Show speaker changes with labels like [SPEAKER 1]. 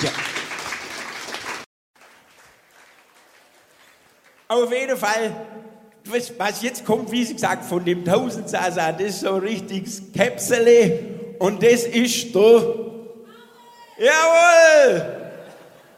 [SPEAKER 1] Ja. Auf jeden Fall, was jetzt kommt, wie Sie gesagt, von dem Tausendsasa, das ist so ein richtiges Käpsele und das ist der... Jawohl!